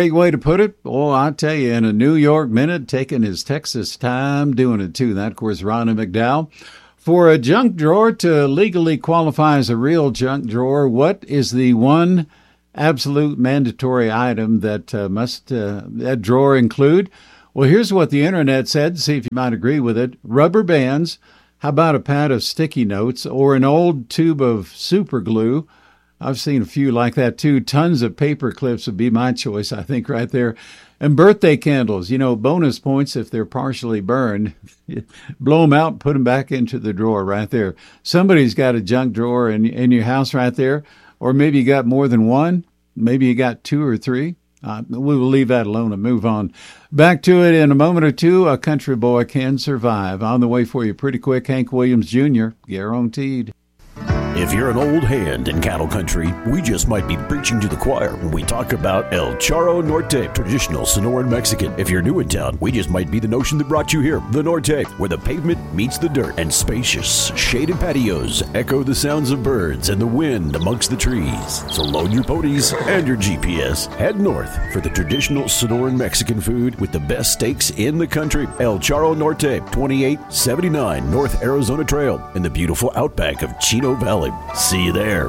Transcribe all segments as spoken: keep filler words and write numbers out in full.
Great way to put it. Oh, I tell you, in a New York minute, taking his Texas time, doing it too. That, of course, Ronnie McDowell. For a junk drawer to legally qualify as a real junk drawer, what is the one absolute mandatory item that uh, must uh, that drawer include? Well, here's what the internet said. See if you might agree with it. Rubber bands. How about a pad of sticky notes or an old tube of super glue? I've seen a few like that, too. Tons of paper clips would be my choice, I think, right there. And birthday candles, you know, bonus points if they're partially burned. Blow them out and put them back into the drawer right there. Somebody's got a junk drawer in, in your house right there. Or maybe you got more than one. Maybe you got two or three. Uh, we will leave that alone and move on. Back to it in a moment or two. A country boy can survive. On the way for you pretty quick, Hank Williams Junior Guaranteed. If you're an old hand in cattle country, we just might be preaching to the choir when we talk about El Charro Norte, traditional Sonoran Mexican. If you're new in town, we just might be the notion that brought you here. The Norte, where the pavement meets the dirt, and spacious, shaded patios echo the sounds of birds and the wind amongst the trees. So load your ponies and your G P S. Head north for the traditional Sonoran Mexican food with the best steaks in the country. El Charro Norte, twenty-eight seventy-nine North Arizona Trail in the beautiful outback of Chino Valley. See you there.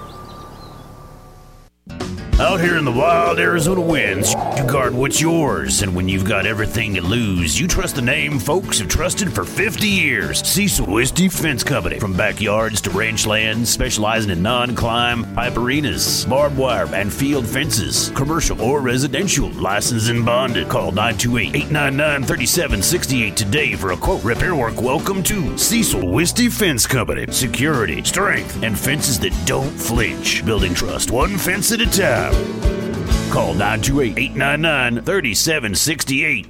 Out here in the wild Arizona winds, you guard what's yours. And when you've got everything to lose, you trust the name folks have trusted for fifty years. Cecil Wisty Fence Company. From backyards to ranch lands, specializing in non-climb, pipe arenas, barbed wire, and field fences. Commercial or residential, licensed and bonded. Call nine two eight, eight nine nine, three seven six eight today for a quote. Repair work, welcome to Cecil Wisty Fence Company. Security, strength, and fences that don't flinch. Building trust, one fence at a time. Call nine two eight, eight nine nine, three seven six eight.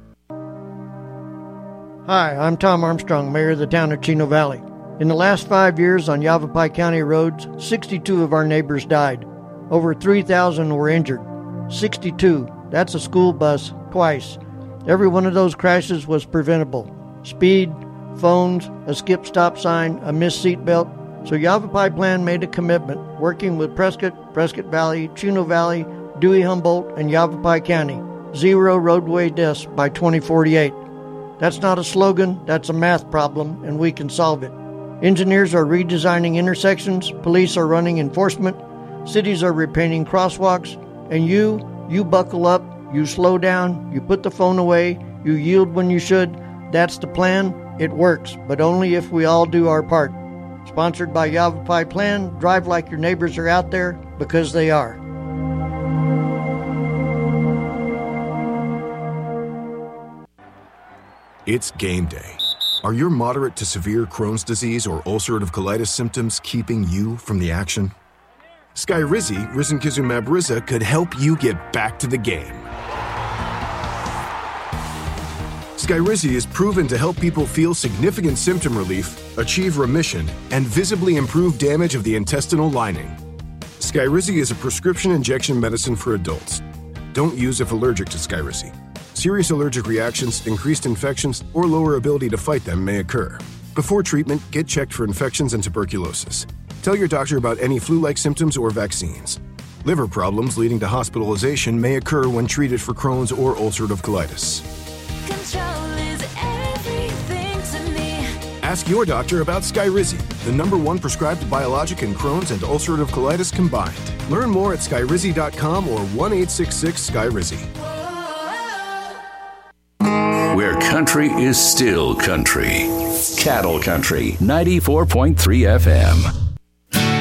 Hi, I'm Tom Armstrong, Mayor of the town of Chino Valley. In the last five years on Yavapai County roads, sixty-two of our neighbors died. Over three thousand were injured. sixty-two. That's a school bus twice. Every one of those crashes was preventable. Speed, phones, a skip stop sign, a missed seatbelt. So Yavapai Plan made a commitment, working with Prescott, Prescott Valley, Chino Valley, Dewey Humboldt, and Yavapai County. Zero roadway deaths by twenty forty-eight. That's not a slogan, that's a math problem, and we can solve it. Engineers are redesigning intersections, police are running enforcement, cities are repainting crosswalks, and you, you buckle up, you slow down, you put the phone away, you yield when you should. That's the plan. It works, but only if we all do our part. Sponsored by Yavapai Plan, drive like your neighbors are out there, because they are. It's game day. Are your moderate to severe Crohn's disease or ulcerative colitis symptoms keeping you from the action? Skyrizi, risankizumab Riza, could help you get back to the game. Skyrizi is proven to help people feel significant symptom relief, achieve remission, and visibly improve damage of the intestinal lining. Skyrizi is a prescription injection medicine for adults. Don't use if allergic to Skyrizi. Serious allergic reactions, increased infections, or lower ability to fight them may occur. Before treatment, get checked for infections and tuberculosis. Tell your doctor about any flu-like symptoms or vaccines. Liver problems leading to hospitalization may occur when treated for Crohn's or ulcerative colitis. Ask your doctor about Skyrizi, the number one prescribed biologic in Crohn's and ulcerative colitis combined. Learn more at skyrizi dot com or one eight six six Skyrizi. Where country is still country. Cattle Country, ninety-four point three F M.